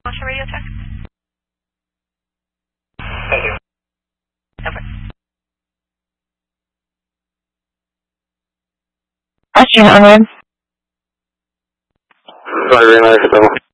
Motion radio check. Thank you. Over. Question onward. Sorry, very nice.